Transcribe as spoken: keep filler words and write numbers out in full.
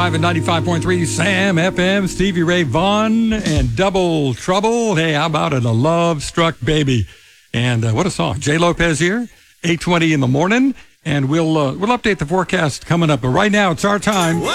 five and ninety-five point three Sam F M, Stevie Ray Vaughan, and Double Trouble. Hey, how about it? A Love Struck Baby. And uh, what a song. Jay Lopez here, eight twenty in the morning. And we'll uh, we'll update the forecast coming up. But right now, it's our time.